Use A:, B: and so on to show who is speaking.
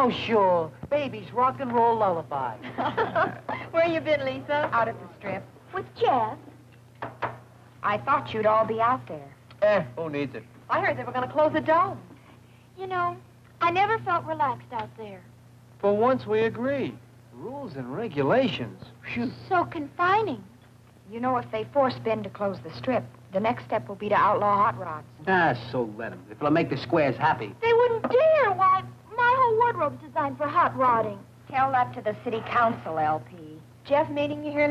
A: Oh, sure. Baby's rock and roll lullaby.
B: Where you been, Lisa?
C: Out at the Strip.
B: With Jeff.
C: I thought you'd all be out there.
A: Who needs it?
B: I heard they were going to close the dome. You know, I never felt relaxed out there.
A: For once we agree. Rules and regulations. Phew.
B: So confining.
C: You know, if they force Ben to close the Strip, the next step will be to outlaw hot rods.
A: Ah, so let them. If it'll make the squares happy.
B: They wouldn't dare. Why, my whole wardrobe's designed for hot rodding.
C: Tell that to the city council, LP.
B: Jeff meeting you here,